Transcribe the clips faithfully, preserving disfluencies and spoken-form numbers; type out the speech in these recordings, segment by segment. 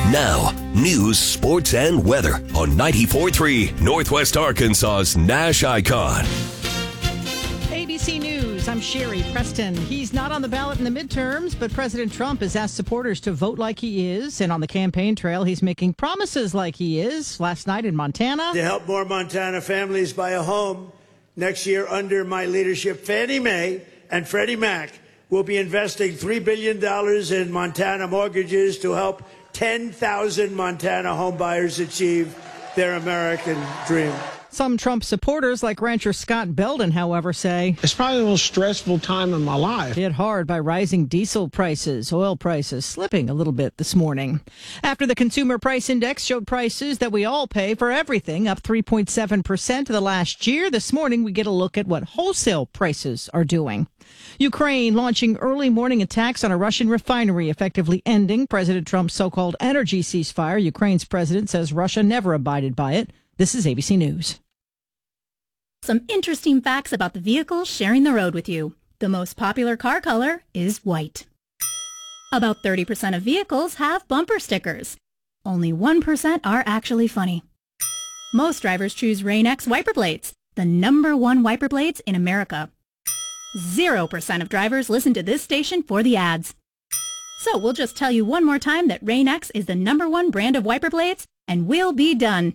Now, news, sports, and weather on ninety-four point three Northwest Arkansas's Nash Icon. A B C News, I'm Sherry Preston. He's not on the ballot in the midterms, but President Trump has asked supporters to vote like he is. And on the campaign trail, he's making promises like he is. Last night in Montana. To help more Montana families buy a home next year under my leadership, Fannie Mae and Freddie Mac will be investing three billion dollars in Montana mortgages to help ten thousand Montana homebuyers achieve their American dream. Some Trump supporters, like rancher Scott Belden, however, say it's probably the most stressful time in my life. Hit hard by rising diesel prices, oil prices slipping a little bit this morning. After the Consumer Price Index showed prices that we all pay for everything up three point seven percent the last year, this morning we get a look at what wholesale prices are doing. Ukraine launching early morning attacks on a Russian refinery, effectively ending President Trump's so-called energy ceasefire. Ukraine's president says Russia never abided by it. This is A B C News. Some interesting facts about the vehicles sharing the road with you. The most popular car color is white. About thirty percent of vehicles have bumper stickers. Only one percent are actually funny. Most drivers choose Rain-X wiper blades, the number one wiper blades in America. Zero percent of drivers listen to this station for the ads. So we'll just tell you one more time that Rain-X is the number one brand of wiper blades, and we'll be done.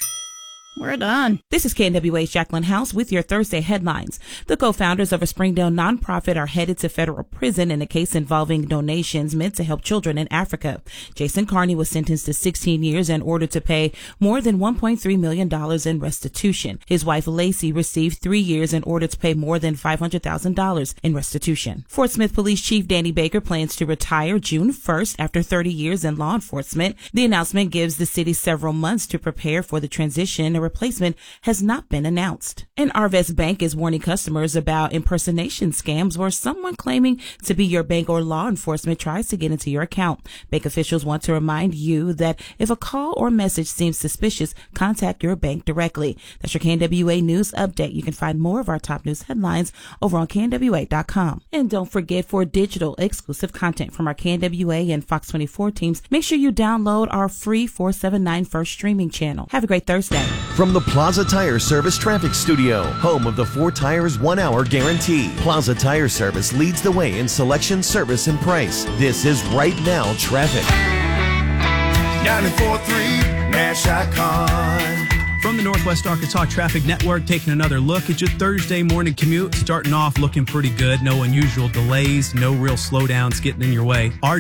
We're done. This is K N W A's Jacqueline House with your Thursday headlines. The co-founders of a Springdale nonprofit are headed to federal prison in a case involving donations meant to help children in Africa. Jason Carney was sentenced to sixteen years and ordered to pay more than one point three million dollars in restitution. His wife Lacey received three years and ordered to pay more than five hundred thousand dollars in restitution. Fort Smith Police Chief Danny Baker plans to retire June first after thirty years in law enforcement. The announcement gives the city several months to prepare for the transition. A replacement has not been announced. And Arvest Bank is warning customers about impersonation scams where someone claiming to be your bank or law enforcement tries to get into your account. Bank officials want to remind you that if a call or message seems suspicious, contact your bank directly. That's your K N W A News Update. You can find more of our top news headlines over on K N W A dot com. And don't forget, for digital exclusive content from our K N W A and Fox twenty-four teams, make sure you download our free four seventy-nine First streaming channel. Have a great Thursday. From the Plaza Tire Service Traffic Studio, home of the four tires, one hour guarantee. Plaza Tire Service leads the way in selection, service, and price. This is Right Now Traffic. ninety-four point three Nash Icon. From the Northwest Arkansas Traffic Network, taking another look at your Thursday morning commute. Starting off looking pretty good. No unusual delays, no real slowdowns getting in your way. Our